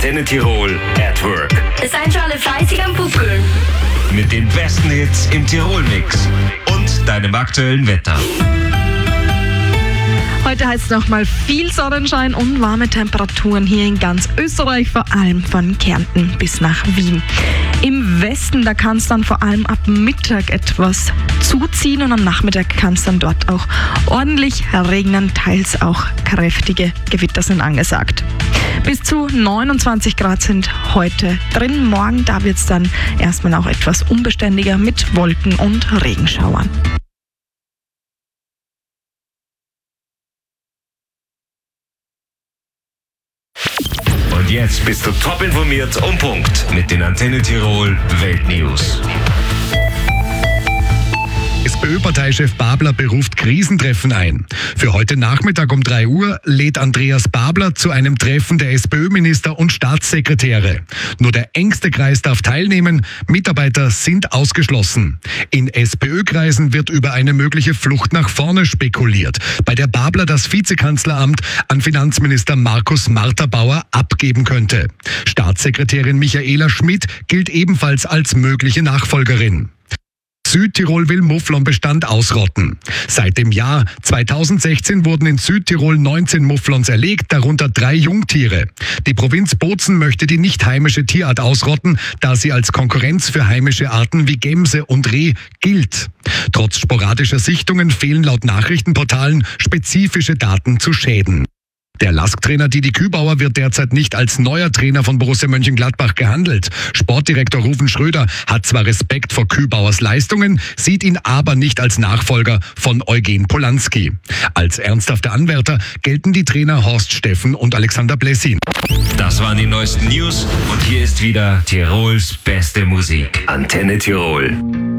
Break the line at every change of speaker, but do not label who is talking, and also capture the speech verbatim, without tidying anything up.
Antenne Tirol at Work.
Seid schon alle fleißig am Buckeln.
Mit den besten Hits im Tirol-Mix und deinem aktuellen Wetter.
Heute heißt es nochmal viel Sonnenschein und warme Temperaturen hier in ganz Österreich, vor allem von Kärnten bis nach Wien. Im Westen, da kann es dann vor allem ab Mittag etwas zuziehen und am Nachmittag kann es dann dort auch ordentlich regnen, teils auch kräftige Gewitter sind angesagt. Bis zu neunundzwanzig Grad sind heute drin. Morgen, da wird es dann erstmal auch etwas unbeständiger mit Wolken und Regenschauern.
Und jetzt bist du top informiert um Punkt mit den Antenne Tirol Weltnews.
SPÖ-Parteichef Babler beruft Krisentreffen ein. Für heute Nachmittag um drei Uhr lädt Andreas Babler zu einem Treffen der SPÖ-Minister und Staatssekretäre. Nur der engste Kreis darf teilnehmen, Mitarbeiter sind ausgeschlossen. In SPÖ-Kreisen wird über eine mögliche Flucht nach vorne spekuliert, bei der Babler das Vizekanzleramt an Finanzminister Markus Marterbauer abgeben könnte. Staatssekretärin Michaela Schmidt gilt ebenfalls als mögliche Nachfolgerin. Südtirol will Mufflonbestand ausrotten. Seit dem Jahr zweitausendsechzehn wurden in Südtirol neunzehn Mufflons erlegt, darunter drei Jungtiere. Die Provinz Bozen möchte die nicht heimische Tierart ausrotten, da sie als Konkurrenz für heimische Arten wie Gämse und Reh gilt. Trotz sporadischer Sichtungen fehlen laut Nachrichtenportalen spezifische Daten zu Schäden. Der Lask-Trainer Didi Kübauer wird derzeit nicht als neuer Trainer von Borussia Mönchengladbach gehandelt. Sportdirektor Ruven Schröder hat zwar Respekt vor Kübauers Leistungen, sieht ihn aber nicht als Nachfolger von Eugen Polanski. Als ernsthafte Anwärter gelten die Trainer Horst Steffen und Alexander Blessin.
Das waren die neuesten News und hier ist wieder Tirols beste Musik. Antenne Tirol.